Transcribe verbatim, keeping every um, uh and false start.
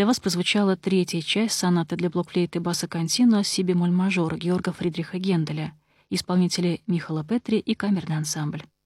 Для вас прозвучала третья часть сонаты для блокфлейты и баса континуа си бемоль мажор Георга Фридриха Генделя, исполнители Михаила Петри и камерный ансамбль.